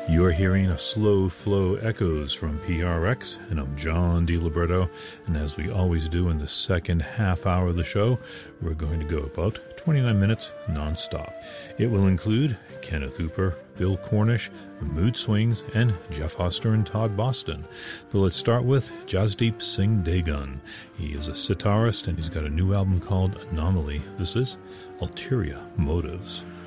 You're hearing a slow flow echoes from PRX, and I'm John DiLibretto, and as we always do in the second half hour of the show, we're going to go about 29 minutes non-stop. It will include Kenneth Hooper, Bill Cornish, Mood Swings, and Jeff Hoster and Todd Boston. But let's start with Jasdeep Singh Degun. He is a sitarist, and he's got a new album called Anomaly. This is Ulterior Motives.